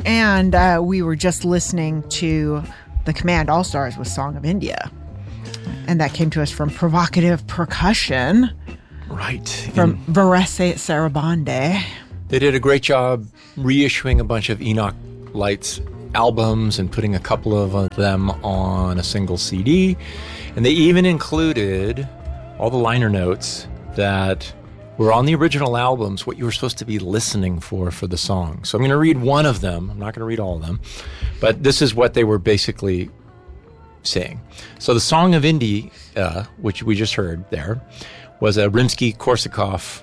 And we were just listening to the Command All-Stars with Song of India. And that came to us from Provocative Percussion. Right. From Varese Sarabande. They did a great job reissuing a bunch of Enoch Lights albums and putting a couple of them on a single CD. And they even included all the liner notes that were on the original albums, what you were supposed to be listening for the song. So I'm going to read one of them. I'm not going to read all of them. But this is what they were basically saying. So the Song of India, which we just heard there, was a Rimsky-Korsakov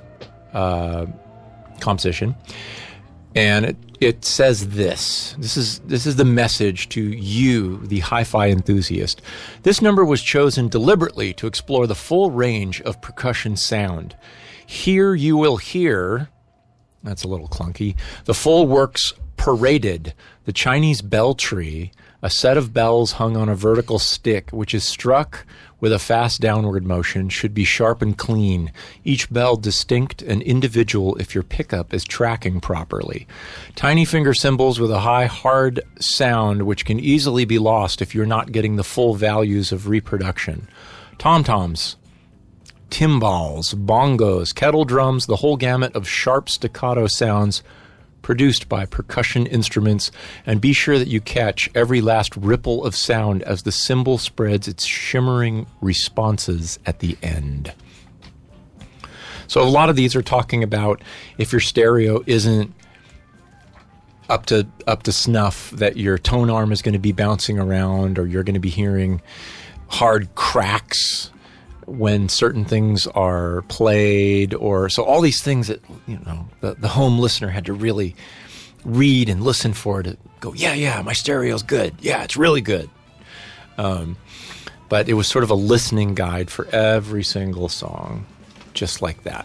composition. And it says this. This is the message to you, the hi-fi enthusiast. This number was chosen deliberately to explore the full range of percussion sound. Here you will hear, that's a little clunky, the full works paraded, the Chinese bell tree, a set of bells hung on a vertical stick, which is struck with a fast downward motion, should be sharp and clean, each bell distinct and individual if your pickup is tracking properly. Tiny finger cymbals with a high, hard sound, which can easily be lost if you're not getting the full values of reproduction. Tom-toms, timbales, bongos, kettle drums, the whole gamut of sharp staccato sounds produced by percussion instruments, and be sure that you catch every last ripple of sound as the cymbal spreads its shimmering responses at the end. So a lot of these are talking about if your stereo isn't up to snuff, that your tone arm is going to be bouncing around, or you're going to be hearing hard cracks when certain things are played, or so all these things that, you know, the home listener had to really read and listen for to go, yeah, my stereo's good. Yeah, it's really good. But it was sort of a listening guide for every single song, just like that.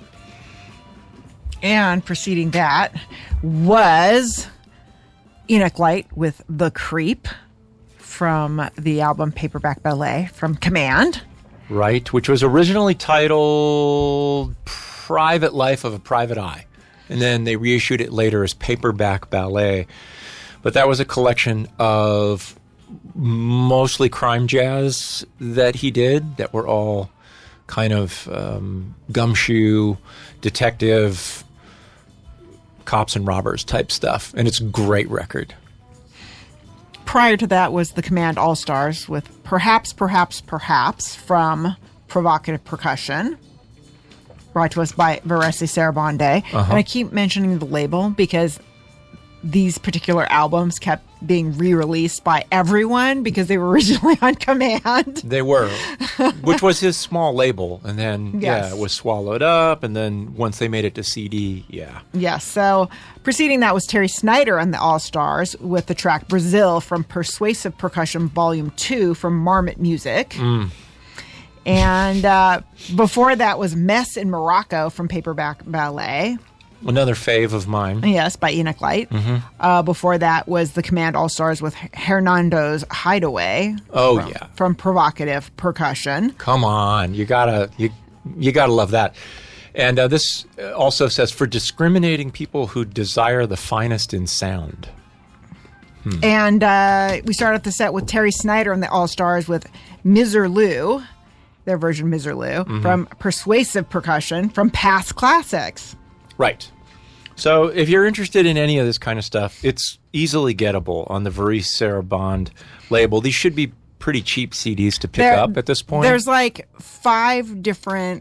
And preceding that was Enoch Light with The Creep from the album Paperback Ballet from Command. Right, which was originally titled Private Life of a Private Eye. And then they reissued it later as Paperback Ballet. But that was a collection of mostly crime jazz that he did that were all kind of gumshoe, detective, cops and robbers type stuff. And it's a great record. Prior to that was the Command All-Stars with Perhaps from Provocative Percussion, brought to us by Varese Sarabande. And I keep mentioning the label because these particular albums kept being re-released by everyone because they were originally on Command. They were, which was his small label. And then, it was swallowed up. And then once they made it to CD, Yes, so preceding that was Terry Snyder and the All-Stars with the track Brazil from Persuasive Percussion Volume 2 from Marmot Music. And before that was Mess in Morocco from Paperback Ballet. Another fave of mine. Yes, by Enoch Light. Before that was the Command All-Stars with Hernando's Hideaway. From Provocative Percussion. Come on, you gotta love that. And this also says, for discriminating people who desire the finest in sound. And we started the set with Terry Snyder and the All-Stars with Miserlou, their version Miserlou, from Persuasive Percussion from Past Classics. Right. So if you're interested in any of this kind of stuff, it's easily gettable on the Varese Sarabande label. These should be pretty cheap CDs to pick up at this point. There's like 5 different,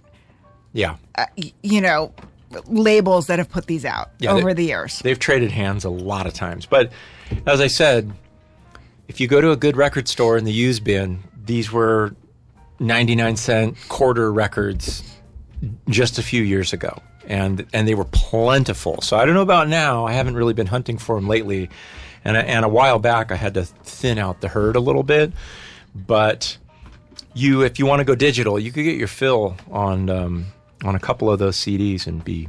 labels that have put these out over the years. They've traded hands a lot of times. But as I said, if you go to a good record store in the used bin, these were 99-cent quarter records just a few years ago. And they were plentiful. So I don't know about now. I haven't really been hunting for them lately. And a while back, I had to thin out the herd a little bit. But if you want to go digital, you could get your fill on a couple of those CDs and be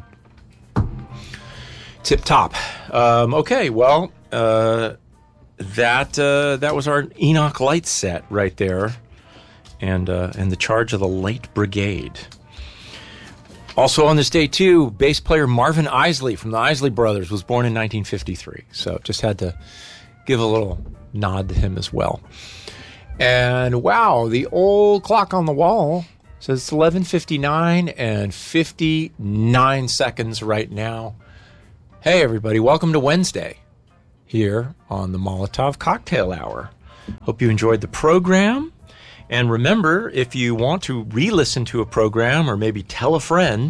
tip top. Okay, well, that was our Enoch Light set right there, and the Charge of the Light Brigade. Also on this day, too, bass player Marvin Isley from the Isley Brothers was born in 1953. So just had to give a little nod to him as well. And wow, the old clock on the wall says it's 11:59 and 59 seconds right now. Hey, everybody, welcome to Wednesday here on the Molotov Cocktail Hour. Hope you enjoyed the program. And remember, if you want to re-listen to a program or maybe tell a friend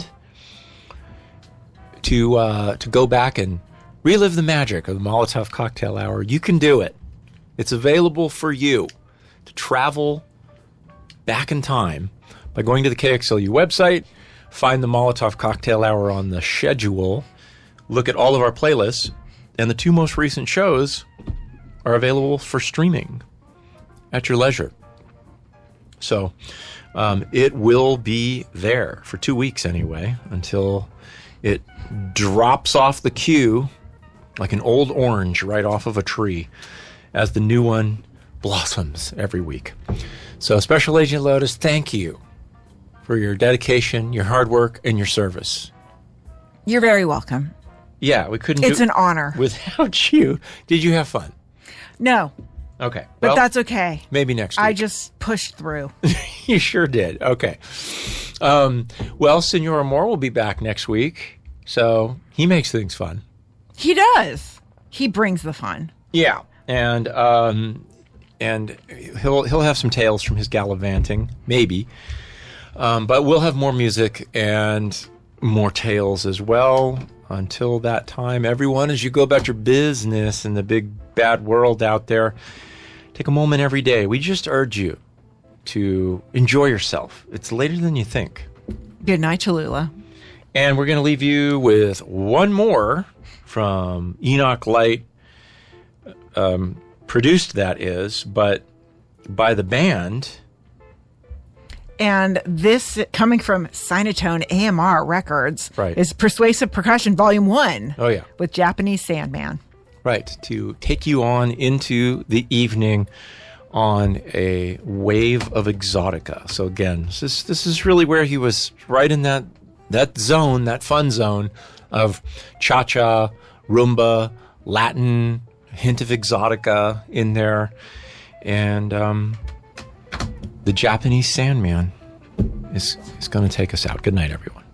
to go back and relive the magic of the Molotov Cocktail Hour, you can do it. It's available for you to travel back in time by going to the KXLU website, find the Molotov Cocktail Hour on the schedule, look at all of our playlists, and the 2 most recent shows are available for streaming at your leisure. So it will be there for 2 weeks anyway, until it drops off the queue like an old orange right off of a tree as the new one blossoms every week. So Special Agent Lotus, thank you for your dedication, your hard work, and your service. You're very welcome. Yeah, we couldn't It's do an honor. without you. Did you have fun? No, Okay. but well, that's okay. maybe next week. I just pushed through. You sure did. Okay. Well, Senor Amor will be back next week, so he makes things fun. He does. He brings the fun. Yeah, and he'll have some tales from his gallivanting, maybe. But we'll have more music and more tales as well. Until that time, everyone, as you go about your business in the big bad world out there, take a moment every day. We just urge you to enjoy yourself. It's later than you think. Good night, Cholula. And we're going to leave you with one more from Enoch Light, produced, that is, but by the band. And this, coming from Sinatone AMR Records, Right. is Persuasive Percussion Volume 1. Oh, yeah. With Japanese Sandman. Right, to take you on into the evening on a wave of exotica. So again, this is really where he was right in that zone, that fun zone of cha-cha, rumba, Latin, hint of exotica in there. And the Japanese Sandman is going to take us out. Good night, everyone.